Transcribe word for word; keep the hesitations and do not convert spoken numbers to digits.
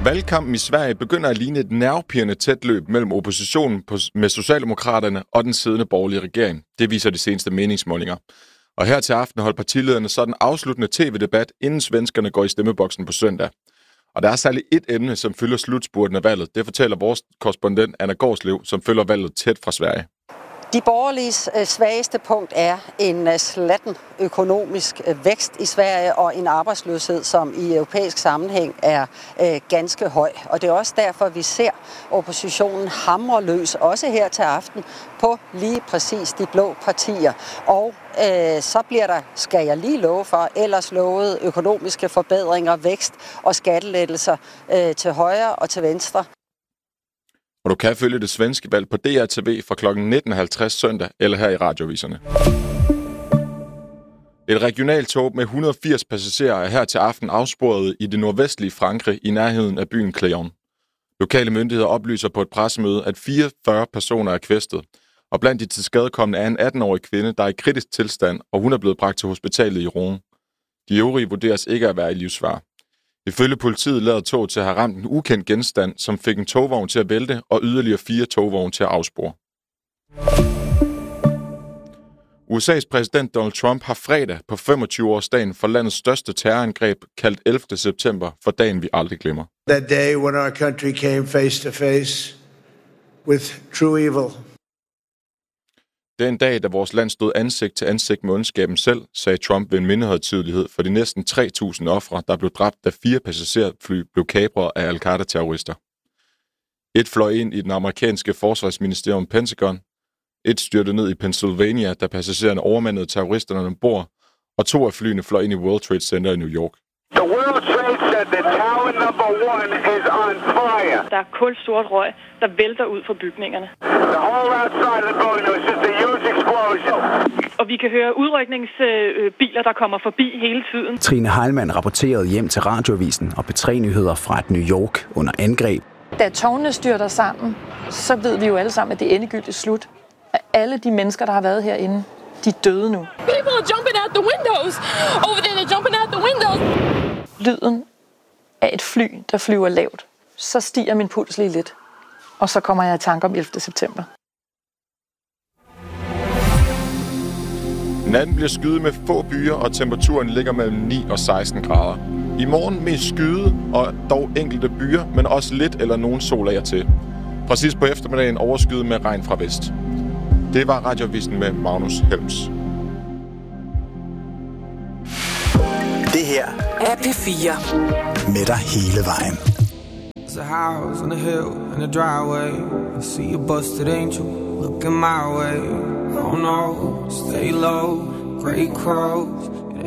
Valgkampen i Sverige begynder at ligne et nervepirrende tæt løb mellem oppositionen på, med Socialdemokraterne og den siddende borgerlige regering. Det viser de seneste meningsmålinger. Og her til aften holdt partilederne så den afsluttende tv-debat, inden svenskerne går i stemmeboksen på søndag. Og der er særligt et emne, som fylder slutspurten af valget. Det fortæller vores korrespondent Anna Gårdslev, som følger valget tæt fra Sverige. De borgerliges svageste punkt er en slatten økonomisk vækst i Sverige og en arbejdsløshed, som i europæisk sammenhæng er øh, ganske høj. Og det er også derfor, vi ser oppositionen hamre løs, også her til aften, på lige præcis de blå partier. Og øh, så bliver der, skal jeg lige love for, ellers lovet økonomiske forbedringer, vækst og skattelettelser øh, til højre og til venstre. Og du kan følge det svenske valg på D R T V fra klokken nitten halvtreds søndag eller her i radioviserne. Et regionalt tog med et hundrede og firs passagerer er her til aften afsporet i det nordvestlige Frankrig i nærheden af byen Clermont. Lokale myndigheder oplyser på et pressemøde, at fireogfyrre personer er kvæstet, og blandt de tilskadekomne er en atten-årig kvinde, der er i kritisk tilstand, og hun er blevet bragt til hospitalet i Rouen. De øvrige vurderes ikke at være i livsfare. Ifølge politiet lader toget til at have ramt en ukendt genstand, som fik en togvogn til at vælte og yderligere fire togvogne til at afspore. U S A's præsident Donald Trump har fredag på femogtyve-årsdagen for landets største terrorangreb kaldt ellevte september for dagen, vi aldrig glemmer. That day when our country came face to face with true evil. Den dag, da vores land stod ansigt til ansigt med ondskaben selv, sagde Trump ved en mindehøjtidelighed for de næsten tre tusind ofre, der blev dræbt, da fire passagerfly blev kapret af al-Qaida-terrorister. Et fløj ind i den amerikanske forsvarsministerium Pentagon, et styrtede ned i Pennsylvania, da passagererne overmandede terroristerne ombord, og to af flyene fløj ind i World Trade Center i New York. The World Trade Center, tower number one is on fire. Der er kulstort røg, der vælter ud fra bygningerne. The whole outside of the building was just a huge explosion. Og vi kan høre udrykningsbiler, der kommer forbi hele tiden. Trine Heilmann rapporterede hjem til Radioavisen og P tre Nyheder fra et New York under angreb. Da tårnene styrter sammen, så ved vi jo alle sammen, at det er endegyldigt slut. Alle de mennesker, der har været herinde, de er døde nu. People are jumping out the windows. Over there, they're jumping out the windows. Lyden af et fly, der flyver lavt. Så stiger min puls lige lidt. Og så kommer jeg i tanke om ellevte september. Natten bliver skyet med få byer, og temperaturen ligger mellem ni og seksten grader. I morgen mest skyde og dog enkelte byer, men også lidt eller nogen sol af til. Fra sidst på eftermiddagen overskyet med regn fra vest. Det var Radioavisen med Magnus Helms. Det her er P fire. Med dig hele vejen. There's a house on a hill in a driveway. I see a busted angel looking my way. Oh no, stay low, great crows